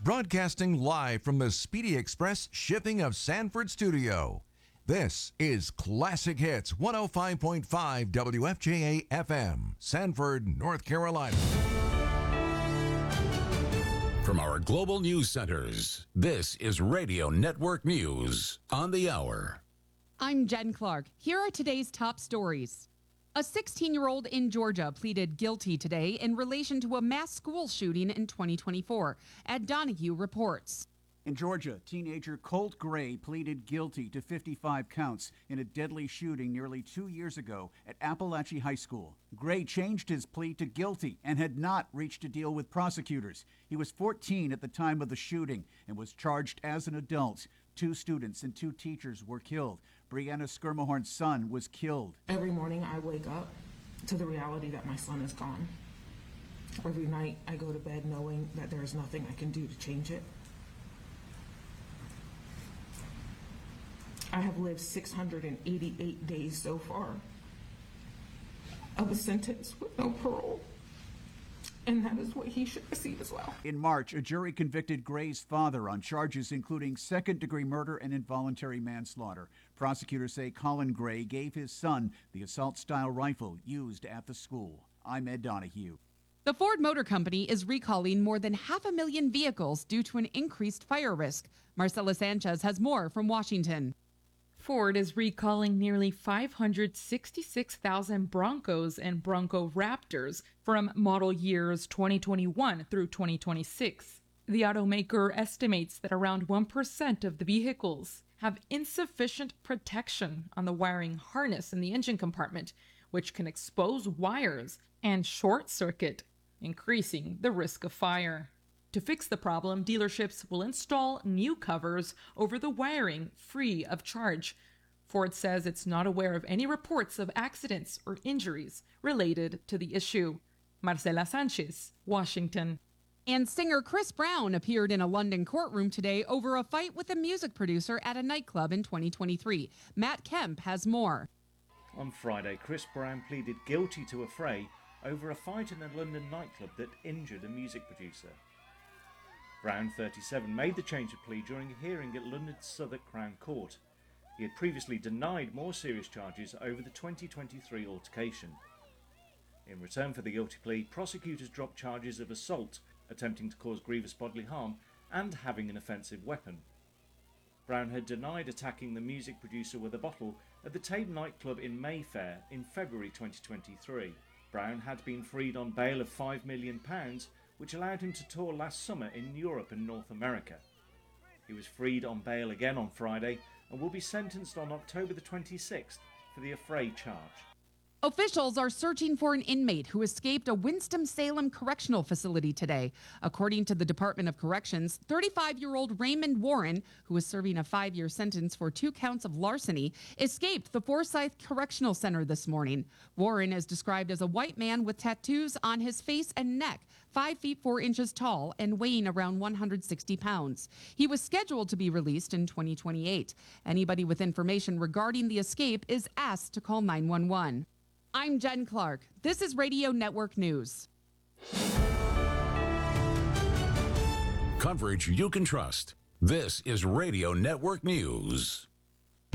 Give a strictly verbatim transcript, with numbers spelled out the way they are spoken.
Broadcasting live from the Speedy Express Shipping of Sanford studio. This is Classic Hits one oh five point five W F J A F M, Sanford, North Carolina. From our global news centers, this is Radio Network News on the hour. I'm Jen Clark. Here are today's top stories. A sixteen-year-old in Georgia pleaded guilty today in relation to a mass school shooting in twenty twenty-four. Ed Donahue reports. In Georgia, teenager Colt Gray pleaded guilty to fifty-five counts in a deadly shooting nearly two years ago at Appalachia High School. Gray changed his plea to guilty and had not reached a deal with prosecutors. He was fourteen at the time of the shooting and was charged as an adult. Two students and two teachers were killed. Brianna Skirmahorn's son was killed. Every morning I wake up to the reality that my son is gone. Every night I go to bed knowing that there is nothing I can do to change it. I have lived six hundred eighty-eight days so far of a sentence with no parole. And that is what he should receive as well. In March, a jury convicted Gray's father on charges including second-degree murder and involuntary manslaughter. Prosecutors say Colin Gray gave his son the assault-style rifle used at the school. I'm Ed Donahue. The Ford Motor Company is recalling more than half a million vehicles due to an increased fire risk. Marcela Sanchez has more from Washington. Ford is recalling nearly five hundred sixty-six thousand Broncos and Bronco Raptors from model years twenty twenty-one through twenty twenty-six. The automaker estimates that around one percent of the vehicles have insufficient protection on the wiring harness in the engine compartment, which can expose wires and short circuit, increasing the risk of fire. To fix the problem, dealerships will install new covers over the wiring free of charge. Ford says it's not aware of any reports of accidents or injuries related to the issue. Marcela Sanchez, Washington. And singer Chris Brown appeared in a London courtroom today over a fight with a music producer at a nightclub in twenty twenty-three. Matt Kemp has more. On Friday, Chris Brown pleaded guilty to a fray over a fight in a London nightclub that injured a music producer. Brown, thirty-seven, made the change of plea during a hearing at London's Southwark Crown Court. He had previously denied more serious charges over the twenty twenty-three altercation. In return for the guilty plea, prosecutors dropped charges of assault, attempting to cause grievous bodily harm, and having an offensive weapon. Brown had denied attacking the music producer with a bottle at the Tate nightclub in Mayfair in February twenty twenty-three. Brown had been freed on bail of five million pounds, which allowed him to tour last summer in Europe and North America. He was freed on bail again on Friday and will be sentenced on October the twenty-sixth for the affray charge. Officials are searching for an inmate who escaped a Winston-Salem correctional facility today. According to the Department of Corrections, thirty-five-year-old Raymond Warren, who is serving a five-year sentence for two counts of larceny, escaped the Forsyth Correctional Center this morning. Warren is described as a white man with tattoos on his face and neck, five feet four inches tall and weighing around one hundred sixty pounds. He was scheduled to be released in twenty twenty-eight. Anybody with information regarding the escape is asked to call nine one one. I'm Jen Clark. This is Radio Network News. Coverage you can trust. This is Radio Network News.